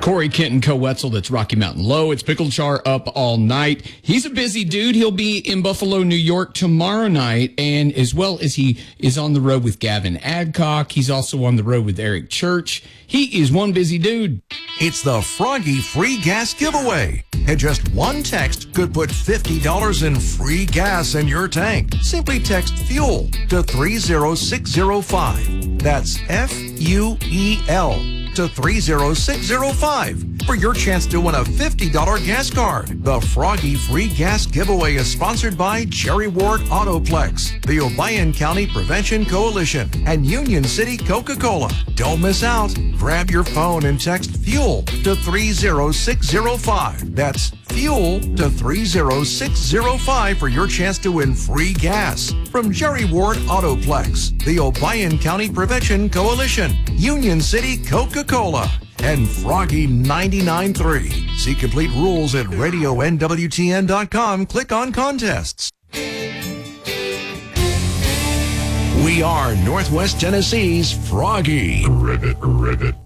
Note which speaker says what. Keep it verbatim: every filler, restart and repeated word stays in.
Speaker 1: Corey Kenton Co-Wetzel, that's Rocky Mountain Low. It's Pickle Char up all night. He's a busy dude. He'll be in Buffalo, New York tomorrow night, and as well as he is on the road with Gavin Adcock. He's also on the road with Eric Church. He is one busy dude.
Speaker 2: It's the Froggy Free Gas Giveaway. And just one text could put fifty dollars in free gas in your tank. Simply text FUEL to three zero six zero five. That's F U E L to three zero six zero five for your chance to win a fifty dollars gas card. The Froggy Free Gas Giveaway is sponsored by Jerry Ward Autoplex, the Obion County Prevention Coalition, and Union City Coca-Cola. Don't miss out. Grab your phone and text FUEL to three zero six zero five. That's FUEL to three zero six zero five for your chance to win free gas from Jerry Ward Autoplex, the Obion County Prevention Coalition, Union City Coca-Cola, and Froggy ninety-nine point three. See complete rules at radio N W T N dot com. Click on contests. We are Northwest Tennessee's Froggy.
Speaker 3: Ribbit, ribbit.